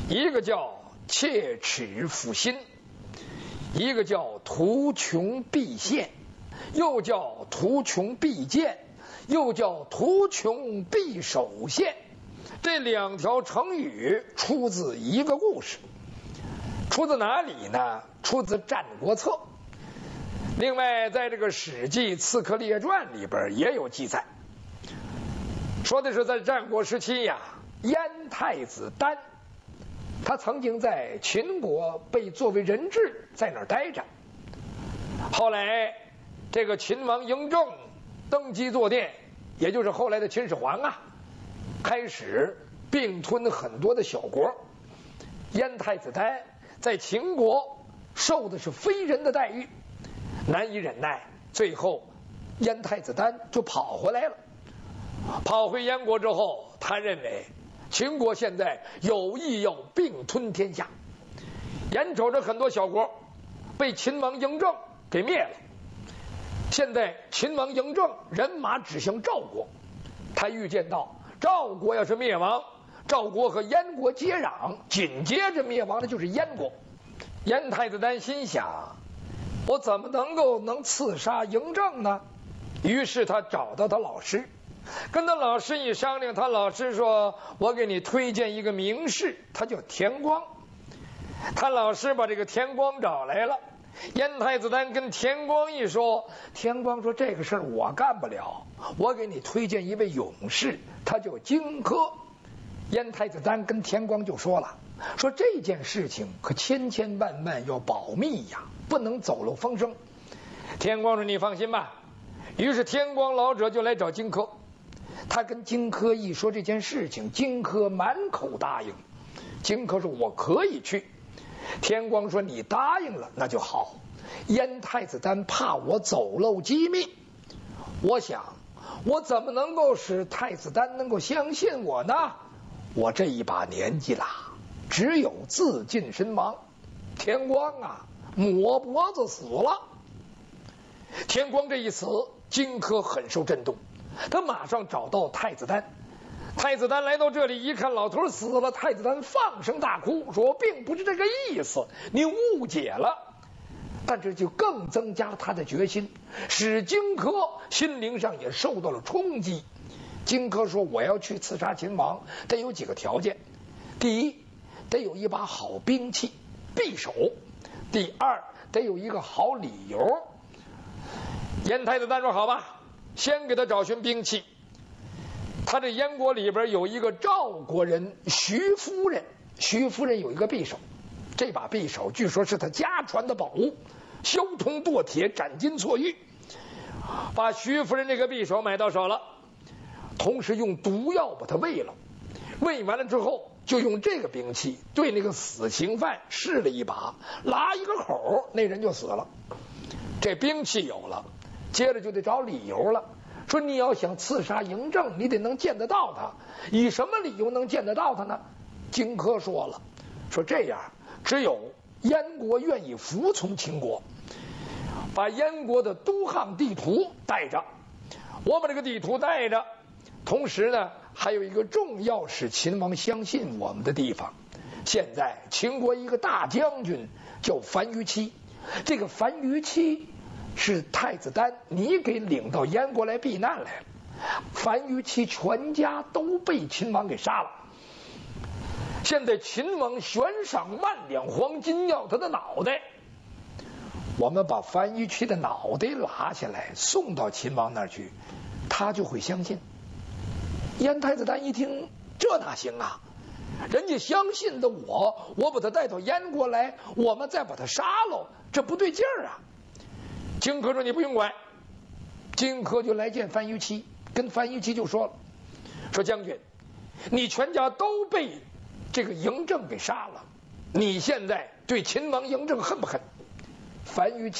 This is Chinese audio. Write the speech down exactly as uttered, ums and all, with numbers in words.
一个叫切齿抚心，一个叫图穷匕现，又叫图穷匕见，又叫图穷匕首现。这两条成语出自一个故事，出自哪里呢？出自《战国策》。另外，在这个《史记·刺客列传》里边也有记载，说的是在战国时期呀，燕太子丹，他曾经在秦国被作为人质在那儿待着。后来，这个秦王嬴政登基坐殿，也就是后来的秦始皇啊，开始并吞很多的小国。燕太子丹在秦国受的是非人的待遇，难以忍耐，最后燕太子丹就跑回来了。跑回燕国之后，他认为秦国现在有意要并吞天下，眼瞅着很多小国被秦王嬴政给灭了。现在秦王嬴政人马指向赵国，他预见到赵国要是灭亡，赵国和燕国接壤，紧接着灭亡的就是燕国。燕太子丹心想，我怎么能够能刺杀嬴政呢？于是他找到他老师，跟他老师一商量，他老师说，我给你推荐一个名士，他叫田光。他老师把这个田光找来了，燕太子丹跟田光一说，田光说，这个事儿我干不了，我给你推荐一位勇士，他叫荆轲。燕太子丹跟田光就说了，说这件事情可千千万万要保密呀，不能走漏风声。田光说，你放心吧。于是田光老者就来找荆轲，他跟荆轲一说这件事情，荆轲满口答应。荆轲说，我可以去。田光说，你答应了那就好，燕太子丹怕我走漏机密，我想我怎么能够使太子丹能够相信我呢？我这一把年纪啦，只有自尽身亡。田光啊，抹脖子死了。田光这一死，荆轲很受震动，他马上找到太子丹。太子丹来到这里一看，老头死了。太子丹放声大哭，说，我并不是这个意思，你误解了。但这就更增加了他的决心，使荆轲心灵上也受到了冲击。荆轲说，我要去刺杀秦王，得有几个条件。第一，得有一把好兵器，匕首。第二，得有一个好理由。燕太子丹说，好吧，先给他找寻兵器。他这燕国里边有一个赵国人徐夫人，徐夫人有一个匕首，这把匕首据说是他家传的宝物，削铜剁铁，斩金错玉。把徐夫人这个匕首买到手了，同时用毒药把它喂了，喂完了之后，就用这个兵器对那个死刑犯试了一把，拉一个口，那人就死了。这兵器有了，接着就得找理由了。说你要想刺杀嬴政，你得能见得到他，以什么理由能见得到他呢？荆轲说了，说这样，只有燕国愿意服从秦国，把燕国的都汉地图带着，我把这个地图带着，同时呢，还有一个重要使秦王相信我们的地方。现在秦国一个大将军叫樊於期，这个樊於期是太子丹你给领到燕国来避难来了，樊於期全家都被秦王给杀了。现在秦王悬赏万两黄金要他的脑袋，我们把樊於期的脑袋拉下来送到秦王那儿去，他就会相信。燕太子丹一听，这哪行啊，人家相信的我，我把他带到燕国来，我们再把他杀了，这不对劲儿啊。荆轲说，你不用管。荆轲就来见樊於期，跟樊於期就说了，说将军，你全家都被这个嬴政给杀了，你现在对秦王嬴政恨不恨？樊於期